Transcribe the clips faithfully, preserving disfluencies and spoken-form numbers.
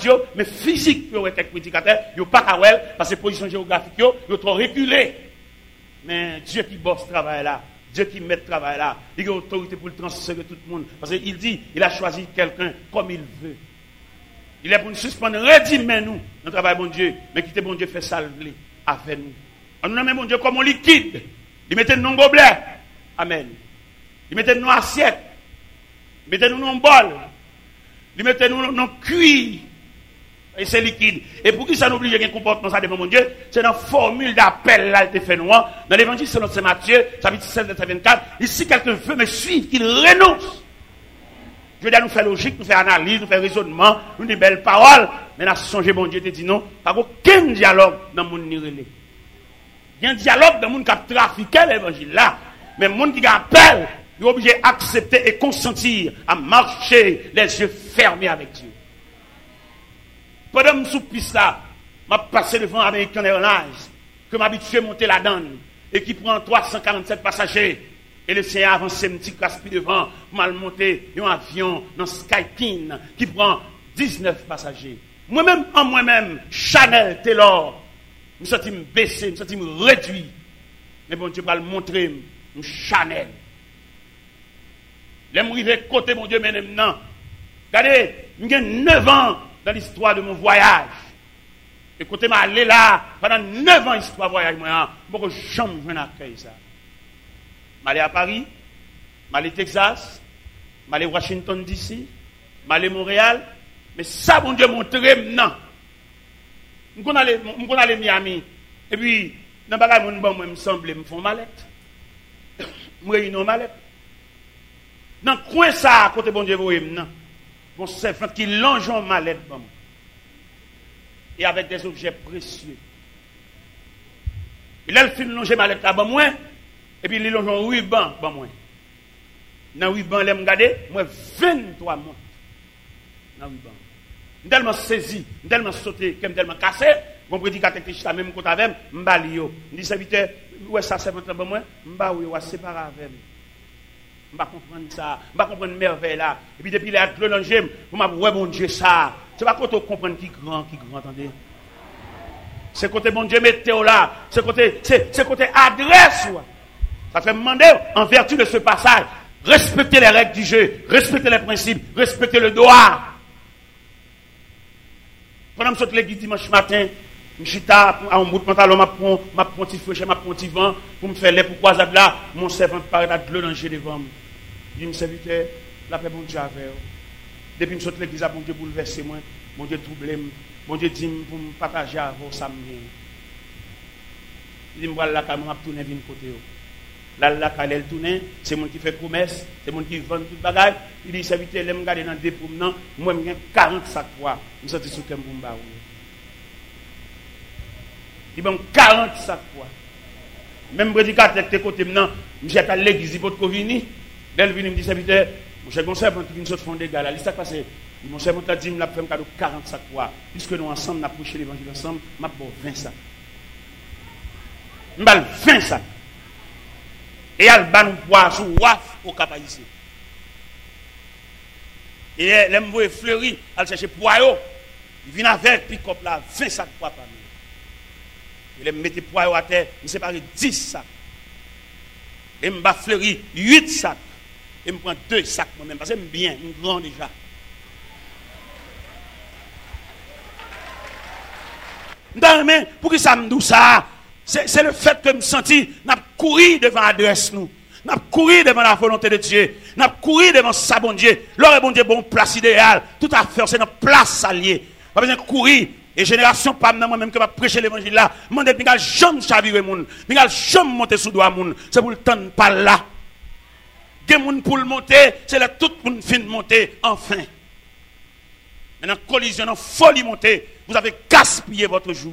mais physique, ils ont été prédicateurs, ils n'ont pas qu'à parce que position géographique, ils ont trop reculé. Mais Dieu qui bosse ce travail-là, Dieu qui met ce travail-là, il a autorité pour le transférer tout le monde. Parce qu'il dit, il a choisi quelqu'un comme il veut. Il est pour nous suspendre, redimez nous, notre travail, bon Dieu, mais quittez bon Dieu, fait salver avec nous. On nous nomme bon Dieu comme on liquide. Il mettait nous dans gobelet. Amen. Il mettait nous dans assiette. Il mettait nous dans bol. Il mettait nous dans cuir. Et c'est liquide. Et pour qui ça nous oblige à un comportement ça devant mon Dieu, c'est dans la formule d'appel là, il fait noir. Dans l'évangile selon Saint Matthieu, chapitre seize, verset vingt-quatre, ici quelqu'un veut me suivre, qu'il renonce. Je veux dire, nous faire logique, nous faire analyse, nous faire raisonnement, nous des belles paroles. Mais nous songé, bon Dieu te dit non, pas aucun dialogue dans le monde nirélé. Il y a un dialogue dans le monde qui a trafiqué l'évangile là. Mais le monde qui appelle, il est obligé d'accepter et consentir à marcher les yeux fermés avec Dieu. Pendant que je suis piste là, je passé devant American Airlines, que m'habitué à monter la donne, et qui prend trois cent quarante-sept passagers. Et le Seigneur a avancé un petit caspi devant pour mal monter un avion dans Skyteam qui prend dix-neuf passagers. Moi-même, en moi-même, Chanel, Taylor, je me sens me baisser, je me sens me réduire. Mais bon Dieu va le montrer, je Chanel. Je me côté, mon Dieu, maintenant. Regardez, j'ai neuf ans dans l'histoire de mon voyage. Et côté m'a allé là, pendant neuf ans, histoire de voyage, moi, je ne peux jamais accueillir ça. Je suis allé à Paris, je suis allé au Texas, je suis allé à Washington D C, je suis allé à Montréal, mais ça, mon Dieu, montre maintenant. Je suis allé à Miami, et puis, dans le bagage, moi, me semble, me font mallette. Je réunis une mallette. Dans le coin, ça, à côté, bon Dieu, vous voyez maintenant. Mon servant qui longe en mallette, bon. Et avec des objets précieux. Il a le film longer mallette là, bon, moi. Et puis, il longe en ruban, bon, moi. Dans le ruban, il me regarde, moi, vingt-trois mois. Dans le ruban. Je suis tellement saisi, je suis tellement sauté, je suis tellement cassé. Mon prédicateur qui est même côté avec moi, je me dis, serviteur, où est ça, c'est votre bon, moi? Je me dis, séparer avec moi. Je ne vais pas comprendre ça. Je ne vais pas comprendre merveille là. Et puis depuis là, je vais vous m'avez ouais, mon Dieu, ça. C'est pas côté comprendre qui grand, qui grand, attendez. C'est côté mon Dieu, mettez-vous là. C'est côté, c'est côté adresse. Ça fait demander, en vertu de ce passage, respectez les règles du jeu, respectez les principes, respectez le droit. Pendant que je saute l'église dimanche matin, je suis à un bout de pantalon, je prends un petit fouet, je prends un petit vent, pour me faire les pourquoi là, mon servant paraît à de l'eau danger devant moi. Je dis, mon serviteur, la paix, bon Dieu, avec vous. Depuis que je saute l'église, mon Dieu bouleversé moi, mon Dieu troublé, mon Dieu dit pour me partager avec vous, ça me vient. Il dit, je vais la caméra pour tourner vers côté. Là, la caméra tourne, c'est mon qui fait promesse, c'est mon qui vend tout le bagage. Il dit, serviteur, je me regarde dans des promenants, moi, j'ai quarante sacs poids. Je suis sorti sur le Kembumba. Il y a quarante sacs poids. Même prédicateur de côté maintenant, je suis à l'église, il faut que vini. Dès qu'il me dit, serviteur, mon cher conseil, quand il vient de fond des gars, là, ça passe. Mon cher conseil dit, il m'a fait un cadeau quarante sacs poids. Puisque nous ensemble, nous avons prêché l'évangile ensemble, je vais vingt sacs. Je vais vingt sacs. Et il y a le ban poids sur waf au cap ici. Et les m'voyer fleuri, elle chercher poids. Il vient avec pick-up là, vingt sacs poids par nous. Il me mettait poids à terre, il me sépare dix sacs. Et me bat fleuri huit sacs. Et me prend deux sacs moi-même, parce que j'aime bien, je suis grand déjà. Non, mais pour que ça me dise ça, c'est le fait que je me senti, n'a couru devant l'adresse nous. N'a couru devant la volonté de Dieu. N'a couru devant sa bon Dieu. L'heure est bon Dieu, bon place idéal. Tout à fait, c'est notre place alliée. Pas besoin de courir. Et génération, pas moi-même que va prêcher l'évangile là. Je ne vais jamais chavirer moun. Je ne vais jamais monter sous doigt moun. C'est pour le temps de pas là. Des moun pour le monter, c'est là tout le monde fin de monter, enfin. Maintenant, collision, en folie monter, vous avez gaspillé votre jour.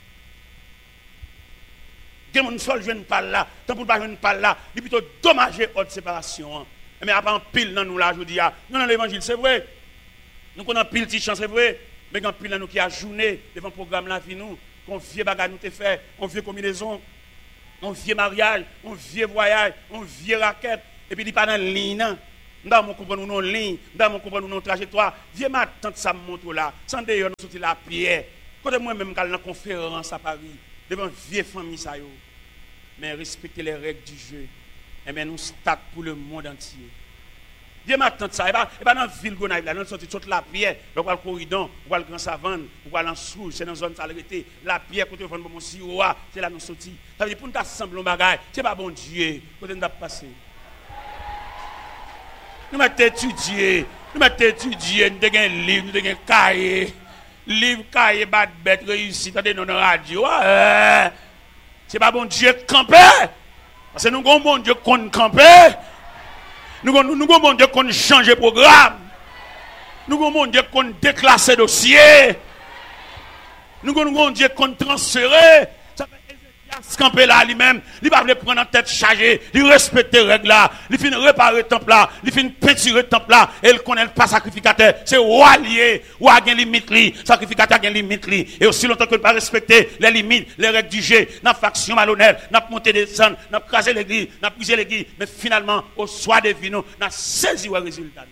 Des moun seul je ne parle là, tant pour pas je ne parle là, il est plutôt dommagé haute séparation. Mais après en pile dans nous là, je dis, non, non, l'évangile, c'est vrai. Nous connaissons pile petite chance, c'est vrai. Mais quand pile dans nous qui a journée devant le programme là, nous, qu'on vieux bagage nous te fait, on vieux combinaison, on vieux mariage, on vieux voyage, on vieux raquette. Et puis il n'est pas dans la ligne. Dans mon comprendre non ligne, dans mon comprendre non trajectoire. Viens m'attendre ça montre là. Sans d'ailleurs nous sortir la pierre. Quand moi même dans la conférence à Paris devant vieille famille ça yo. Mais respecter les règles du jeu. Et bien nous stade pour le monde entier. Viens m'attendre ça. Et pas et pas dans ville Gonaïve là, nous sortir toute la pierre, on va le corridor, on va le grand savane, on va l'ensouche, c'est dans zone salubrité. La pierre côté fond mon siro, c'est là nous sortir. Ça veut dire pour nous assembler bagaille, c'est pas bon Dieu côté nous passer. Nous mettons étudier, nous mettons étudier, nous avons un livre, nous avons un cahier. Livre, cahier, bad bête, réussi, dans nos radios. Ouais. C'est pas bon Dieu camper. Parce que nous avons bon Dieu qu'on camper. Nous avons bon Dieu qu'on change programme. Nous avons bon Dieu qu'on déclasse dossier. Nous avons bon Dieu qu'on transfère. Ça fait Ézéchias camper là lui-même. Il va prendre en tête chargée. Il respecte les règles là. Il finit réparer le temple là. Il finit peinturer le temple là. Et il connaît pas sacrificateur. C'est roi lié. Roi a une limite li. Sacrificateur a une limite li. Et aussi longtemps que ne pas respecter les limites, les règles du jeu, n'a faction malhonnête, n'a monté des sangs, n'a crasé l'église, n'a brisé l'église. Mais finalement, au soir des vins, n'a saisi le résultat.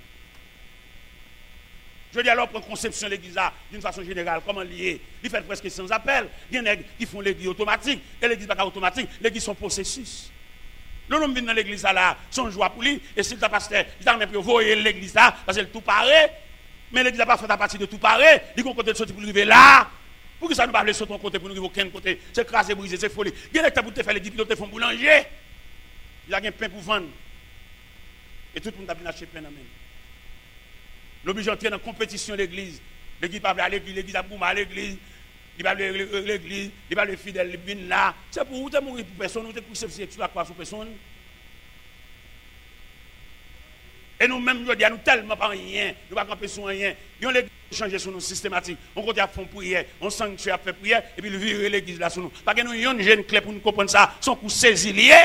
Je dis alors, pour conception de l'église là, d'une façon générale, comment lier? Il fait presque sans appel. Il y en a qui font l'église automatique. Et l'église n'est pas automatique, l'église sont processus. Le nom vient dans l'église là, son joie pour lui. Et si le pasteur, il a même pu voyer l'église là, parce que tout paraît. Mais l'église n'a pas fait à partir de tout paraît. Il y a un côté de sortir pour arriver là. Pour que ça ne pas aller sur ton côté, pour nous arriver aucun côté. C'est crasé, brisé, c'est folie. Il y a des pour te faire les dix pilotes, font boulanger. Il y a un pain pour vendre. Et tout le monde a bien acheté pain dans la main. L'obligé d'entrer dans la compétition de l'église. L'église va à l'église, l'église a boumé à l'église. Il va à l'église, il va à le fidèle, il vient là. C'est pour vous, tu mourir pour personne, vous êtes pour se tu vas quoi sur personne. Et nous-mêmes, nous disons tellement pas rien, nous ne pas camper sur rien. Ils ont l'église changé sur nous systématique. On continue à faire prière, on sanctuaire à faire prière, et puis le virer l'église là sur nous. Parce que nous avons une jeune clé pour nous comprendre ça, son coup saisi lié.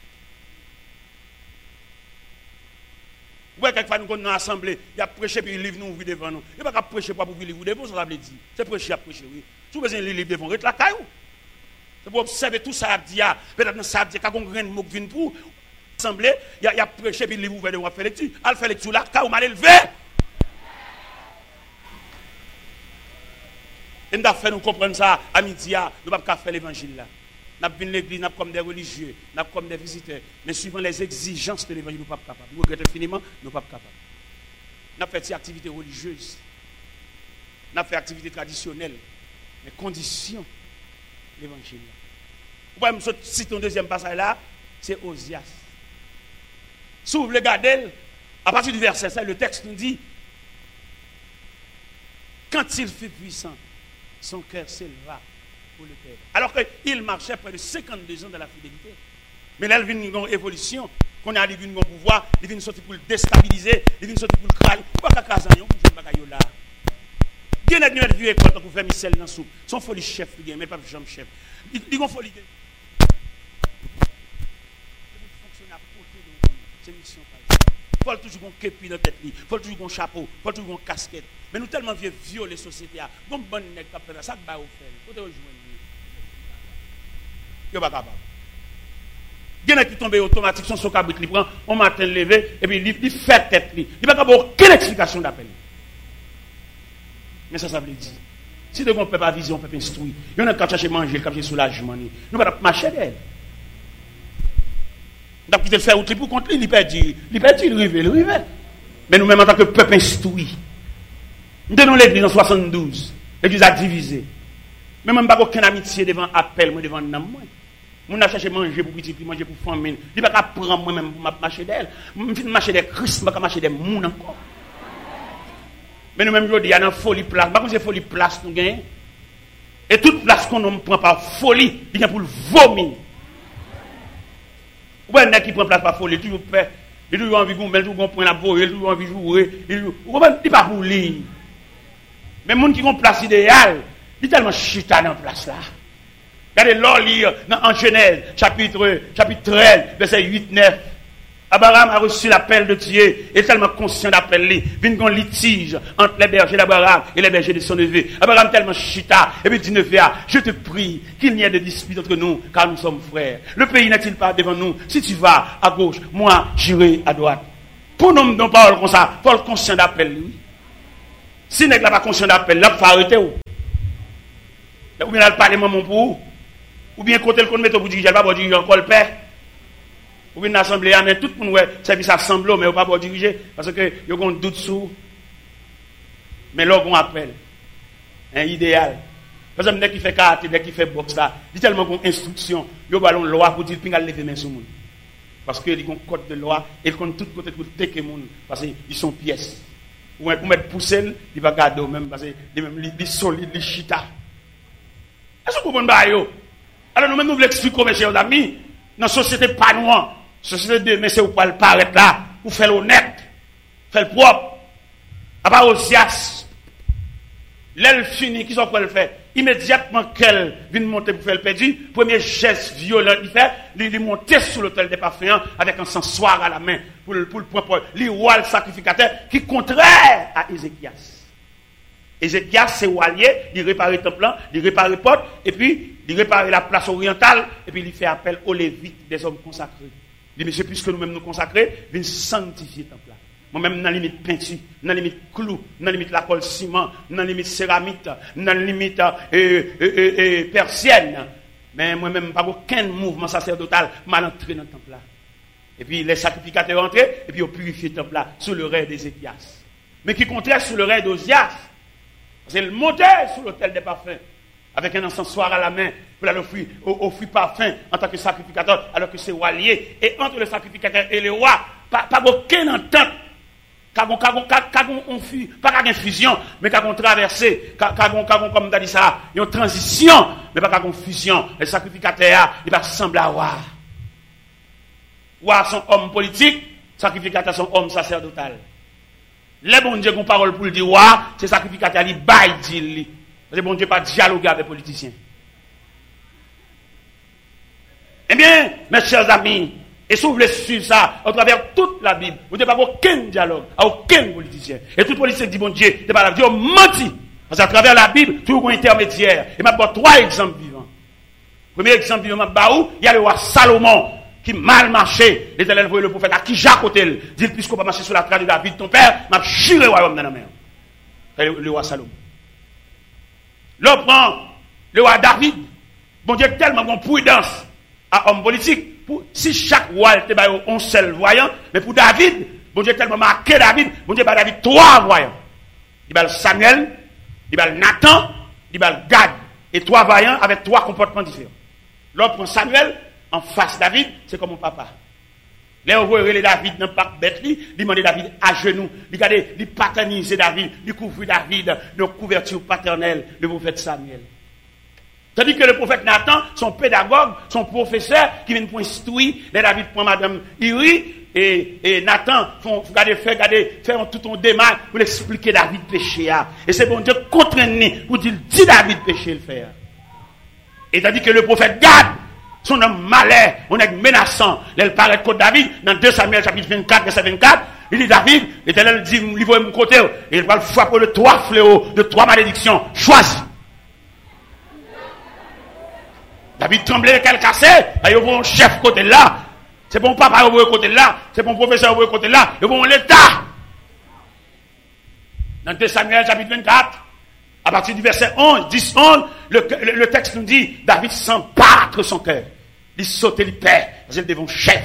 Ouais, quelquefois nous sommes dans l'assemblée, il y a prêché puis il livre nous ouvrir devant nous. Il n'y a pas prêcher pour vous livre devant, ça veut dire. C'est prêcher à prêcher, oui. Si vous avez un livre devant, reste la caillou. C'est pour observer tout ça, peut-être dans ça, quand on a un mot qui vient pour l'assemblée, il y a prêché puis il livre ouvert devant, faire lecture. Elle fait lecture là, caillou mal élevé. Et nous avons fait nous comprendre ça à midi, nous ne pouvons pas faire l'évangile là. Nous avons venu l'église, nous comme des religieux, nous comme des visiteurs. Mais suivant les exigences de l'évangile, nous ne sommes pas capables. Nous regrettons infiniment, nous ne sommes pas capables. Nous avons fait des activités religieuses. Nous avons fait des activités traditionnelles. Mais conditions de l'évangile. Vous pouvez me citer un deuxième passage là, c'est Osias. Si vous voulez regarder, à partir du verset cinq, le texte nous dit, quand il fut puissant, son cœur s'éleva. Le Père. Alors qu'il marchait près de cinquante-deux ans dans la fidélité. Mais là, il vient une évolution. Qu'on a vu un pouvoir, il vient sortir pour le déstabiliser, il vient sortir pour le crailler. Pourquoi qu'à Kazanyon, pour jouer bagaille là? Il y a des vieux écoles pour faire Michel dans la soupe. Son folie chef, mais pas Jean chef. Il y a folie. C'est mission. Il faut toujours un képi dans la tête, il faut toujours un chapeau, il faut toujours une casquette. Mais nous tellement vieux violer les sociétés. Bon bon nèg qui fait ça, ça va au faire. Faut te rejoindre. Yo pas capable. Il y en a qui tombent automatique, son cabrit li prend, on matin levé et puis il fait tête li. Il pas capable aucune explication d'appel. Mais ça ça veut dire si de bon peuple pas vision, peuple instruit. Il y en a qui chercher manger, qui chercher soulagement. Nous pas marcher d'elle. Donc, il fait outil pour contre lui, il perdu. Il perdu, il rive, il rive. Mais nous-mêmes, en tant que peuple instruit, nous tenons l'église en soixante-douze. L'église a divisé. Mais même pas aucune amitié devant appel, moi, devant nam. Moi, je cherche manger pour petit, manger pour famille. Il ne va pas prendre moi-même pour marcher d'elle. Je vais marcher des Christ, je vais marcher des mouns encore. Mais nous-mêmes, je dis, il y a une folie place. Par contre, c'est folie place, nous gagnons. Et toute place qu'on ne prend par folie, il y a pour le vomir. Ou bien, qui prend place par folie, toujours fait. Il toujours envie de mettre, toujours point la bourre, il toujours envie de jouer. Il n'est pas pour lui. Mais les gens qui ont place idéale, il est tellement chita dans la place là. Regardez l'or lire en Genèse, chapitre, chapitre treize, verset huit neuf. Abraham a reçu l'appel de Dieu, et tellement conscient d'appel lui. Vient un litige entre les bergers d'Abraham et les bergers de son neveu. Abraham tellement chita, et puis dit neveu, je te prie qu'il n'y ait de dispute entre nous, car nous sommes frères. Le pays n'est-il pas devant nous? Si tu vas à gauche, moi j'irai à droite. pour nous non parole comme ça, faut le conscient d'appel lui. Si n'est pas conscient d'appel, là faut arrêter ou. Ou bien elle parler maman pour ou bien côté le compte mettre pour diriger, pas pour diriger encore le père. Ou bien l'assemblée mais tout le monde ouais, service assemblée mais pas pour diriger parce que yo ont doute sur mais là on appelle un idéal. Par exemple, dès qu'il fait karaté, dès qu'il fait boxe là, il y a tellement d'instructions, il y a une loi pour dire qu'il lever les mains sur le monde. Parce qu'il y a un code de loi, et il compte tout côté pour tecker les gens, parce qu'ils sont pièces. Ou pour mettre poussel, il va garder même, parce qu'ils sont solides, ils chita. Est-ce que vous comprenez? Alors nous-mêmes, nous voulons expliquer, mes chers amis, dans la société pas noire, la société de mais c'est où pas le paraître là, pour faire l'honnête, faire le propre, à part aux sias. L'elle finit, qui sont quoi le fait? Immédiatement qu'elle vient monter pour faire le perdu, premier geste violent il fait, il monter sur l'autel des parfums avec un sensoir à la main pour le pour le propre, le roi le sacrificateur qui contraire à Ézéchias. Ézéchias c'est walier, il répare le temple, il répare le porte et puis il répare la place orientale et puis il fait appel aux lévites des hommes consacrés. Il dit monsieur puisque nous-mêmes nous consacrer, viens sanctifier le temple. Moi-même, dans la limite peinture, dans la limite clou, dans la limite la colle ciment, dans la limite céramique, dans la limite euh, euh, euh, euh, persienne. Mais moi-même, pas aucun mouvement sacerdotal mal entré dans le temple là. Et puis les sacrificateurs entrés, et puis ils ont purifié le temple là, sous le règne d'Ézéchias. Mais qui contraire sous le règne d'Osias. C'est le monter sur l'autel des parfums, avec un encensoir à la main, pour l'offrir offrir parfum en tant que sacrificateur, alors que c'est walier. Et entre le sacrificateur et le roi, pas, pas aucune entente. Pas qu'une fusion, mais qu'une traversée, comme tu as dit ça, une transition, mais pas qu'une fusion. Le sacrificateur, il va ressembler à roi. Roi son homme politique, sacrificateur son homme sacerdotal. Les bon Dieu qui ont parole pour le dire roi, c'est sacrificateur, il baille dit. Parce que bon Dieu pas dialoguer avec les politiciens. Eh bien, mes chers amis, et si vous voulez suivre ça, à travers toute la Bible, vous n'avez pas aucun dialogue, à aucun politicien. Et tout politicien dit, bon Dieu, c'est pas la Dieu menti. Parce qu'à travers la Bible, tout un intermédiaire. Et m'a donné trois exemples vivants. Premier exemple vivant, il y a le roi Salomon, qui mal marché. L'Éternel voyait le prophète à qui Jacques Otel. Dit, puisqu'on va marcher sur la trace de David, ton père, m'a chiré le royaume dans la mer. C'est le, le roi Salomon. L'autre prend le roi David. Bon Dieu, tellement bon prudence à homme politique. Pour, si chaque roi était un seul voyant, mais pour David, bon Dieu tellement marqué David, bon Dieu David trois voyants. Il y a Samuel, il y a Nathan, il y a Gad, et trois voyants avec trois comportements différents. L'autre prend Samuel, en face David, c'est comme mon papa. Là, on voit David dans le parc bête, il demande David à genoux, il regarde, il paternise David, il couvre David de couverture paternelle, le prophète Samuel. Tandis que le prophète Nathan, son pédagogue, son professeur, qui vient pour instruire, les David prend madame Iri, et, et Nathan, font, regarder, faire, regarder, faire tout un démarche pour expliquer David péché. Et c'est bon Dieu contraint pour dire, dis David péché le faire. Et tandis que le prophète Gad, son homme malais, on est menaçant, il paraît contre David, dans deux Samuel chapitre vingt-quatre, verset vingt-quatre, il dit David, l'Éternel dit, il va me côté, et il va le frapper de trois fléaux, de trois malédictions, choisis. David tremblait, qu'elle cassait, il y a un chef côté là, c'est bon papa au côté là, c'est bon professeur au côté là, il y a un l'État. Dans deux Samuel chapitre vingt-quatre, à partir du verset onze, dix, onze, le, le, le texte nous dit, David sent battre son cœur. Il saute, il perd, parce qu'il est devant chef.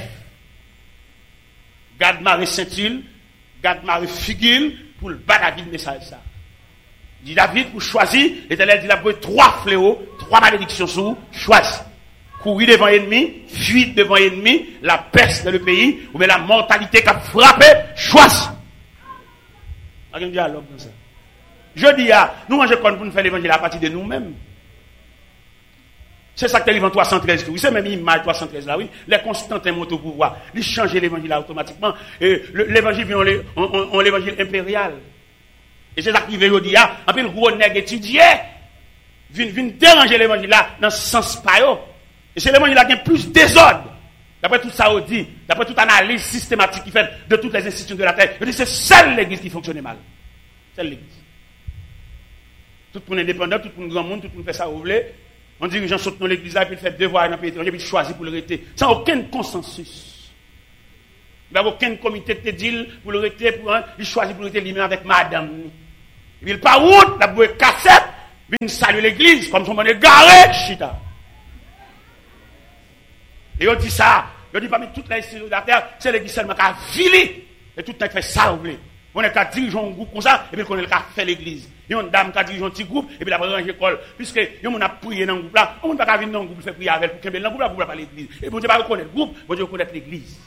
Garde Marie Saint-Ile, garde Marie Figule, pour le bas David message ça. Il dit David, pour choisir, l'Éternel dit, il a pris trois fléaux, trois malédictions sous, choisis. Courir devant l'ennemi, fuir devant l'ennemi, la peste dans le pays, ou bien la mortalité qui a frappé, choisis. Il y a un dialogue dans ça. Je dis, ah, nous mangeons pour nous faire l'évangile à partir de nous-mêmes. C'est ça que l'évangile trois cent treize, oui, c'est même l'image trois cent treize là, oui. Les Constantins montent au pouvoir, ils changent l'évangile automatiquement. Et l'évangile vient, on, on, on l'évangile impérial. Et c'est ça qui veut dire, ah, un peu le gros nègre étudié, vient, vient déranger l'évangile là, dans ce sens pas. Et c'est l'évangile là qui a plus désordre. D'après tout ça, on dit, d'après toute analyse systématique qui fait de toutes les institutions de la terre, je dis, c'est seule l'église qui fonctionne mal. Seule l'église. Tout le monde indépendant, tout le monde grand monde, tout le monde fait ça, vous voulez. On dit que les gens sautent dans l'église là, puis ils font devoir dans le pays étranger, puis ils choisissent pour le rester. Sans aucun consensus. Il n'y a aucun comité qui te dit pour le rester, pour un, il choisit pour le rester lui-même avec madame. Il ne pas route, la bouée cassette, il salue l'église, comme son monde est garé, chita. Et on dit ça, on dit parmi toute la histoire de la terre, c'est l'église seulement qui a filé, et tout le temps fait ça, vous voulez. On est qu'à diriger un groupe comme ça, et puis on est qu'à faire l'église. Il y a une dame qui a dirigé un petit groupe, et puis la ranger l'école. Puisque, on a prié dans le groupe là, on ne peut pas venir dans le groupe, faire prier avec, pour qu'il y ait dans le groupe là, pour pas l'église. Et bon Dieu va reconnaître le groupe, bon Dieu reconnaître l'église.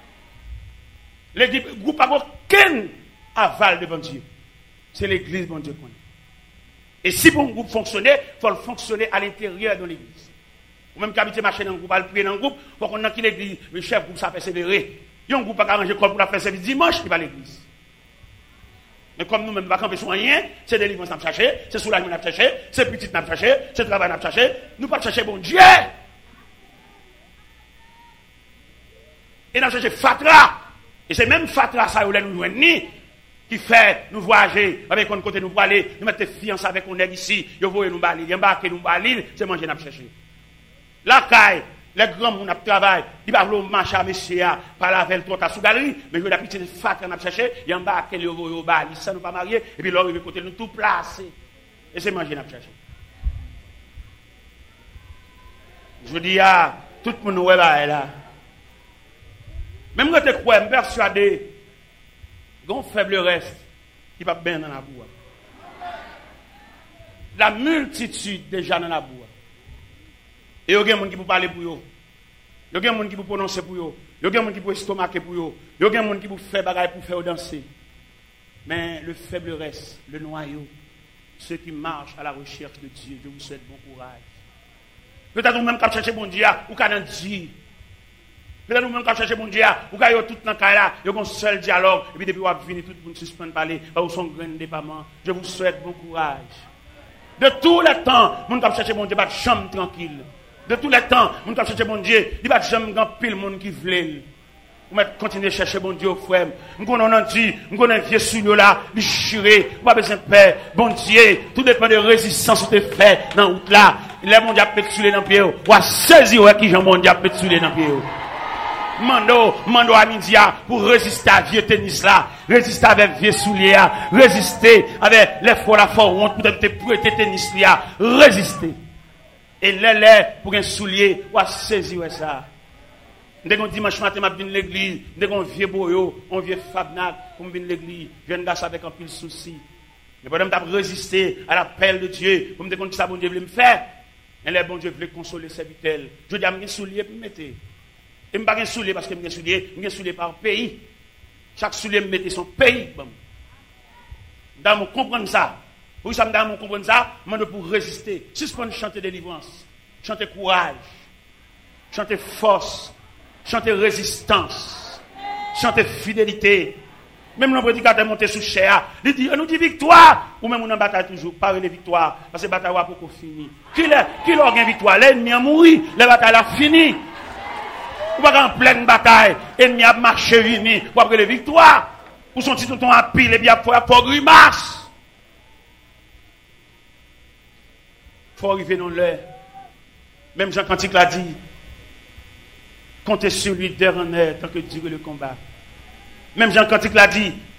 Le groupe n'a aucun aval devant Dieu. C'est l'église, bon Dieu connaît. Et si pour un groupe fonctionner, il faut le fonctionner à l'intérieur de l'église. Ou même qu'habiter marcher dans le groupe, aller prier dans le groupe, il faut qu'on ait l'église, le chef groupe, ça persévérer. Il y a un groupe qui a arrangé pour la faire service dimanche, il va à l'église. Mais comme nous-mêmes, nous ne pouvons pas camper rien, c'est des livres qu'on a cherché, c'est soulagement qu'on a cherché, c'est petit qu'on a cherché, c'est travail qu'on a cherché, nous ne pouvons pas chercher bon Dieu. Et nous avons cherché Fatra. Et c'est même Fatra, ça, où nous joignons, qui fait nous voyager, avec un côté nous pour aller, nous mettre fiancés avec un ici, nous voyons nous balayer, nous embarquer nous balayer, c'est manger nous chercher. La caille, les grands gens qui travaillent, ils ne peuvent pas marcher à monsieur, par la veille, trop à sous galerie, mais je vais petite Fatra nous chercher, ils embarquent les voyons balayer, ça nous pas marier, et puis leur côté nous tout placer. Et c'est manger nous chercher. Je dis à tout le monde, ouais, là. Même quand tu crois, je suis persuadé, il y a un faible reste qui va bien dans la boue. La multitude déjà dans la boue. Et il y a des gens qui peuvent parler pour eux. Il y a des gens qui peuvent prononcer pour eux. Il y a des gens qui peuvent estomaquer pour eux. Il y a des gens qui peuvent faire bagaille pour faire danser. Mais le faible reste, le noyau, ceux qui marchent à la recherche de Dieu, je vous souhaite bon courage. Peut-être vous-même qui cherchez bon Dieu, ou qui a dit. Peut-être nous-mêmes quand chercher mon Dieu, vous avez tout dans le cas là, il y a un seul dialogue, et puis depuis vous avez fini, tout le monde suspend de parler, vous son grain de départ. Je vous souhaite bon courage. De tous les temps, nous avons cherché mon Dieu, pas de chambre tranquille. De tous les temps, nous avons cherché mon Dieu, il n'y a pas de chambre grand pile monde qui veut. Vous continuez à chercher mon Dieu, frère. Nous connaissons dit, nous connaissons un vieux souillot là, déchiré, vous avez besoin de paix. Bon Dieu, tout dépend de résistance que tu fais dans la route là. Les mon Dieu a peut-être souillé dans le pied, ou à saisir qui Jean mon Dieu a peut-être souillé dans le pied. Mando, mando à midi pour résister à vieux tennis là, résister avec vieux souliers là, résister avec les fois la fois honte pour te prêter tennis là, résister. Et les les pour un soulier, ou à saisir ça. Dès qu'on dimanche matin, je viens à l'église, dès qu'on vieux boyo, on vieux fabnac, on vient à l'église, je viens d'asseoir avec un pile souci. Mais pendant que je résister à l'appel de Dieu, comme dès qu'on dit ça, bon Dieu veut me faire, et les bon Dieu veut consoler ses vitelles. Je dis à mes souliers pour me mettre. Et je ne suis pas un soulier parce que je suis soulier, je suis soulier par pays. Chaque soulier me mette son pays. Dans mon comprendre ça. Pour ça, dans mon comprendre ça, je pour résister. Suspendre chanter délivrance, chanter courage, chanter force, chanter résistance, chanter fidélité. Même le prédicateur monté sous chair, il dit, on nous dit victoire, ou même on en bataille toujours, parler de victoire, parce que la bataille va pour finir. Qui l'a gagné victoire? L'ennemi a mouru, la bataille a fini. Ou pas en pleine bataille, ennemi a marché vini, ou après les victoires, ou son titre ton à pile, et bien pour pour grimace. Faut arriver dans l'heure. Même Jean Cantique l'a dit. Comptez sur lui d'heure en heure, tant que dure le combat. Même Jean Cantique l'a dit.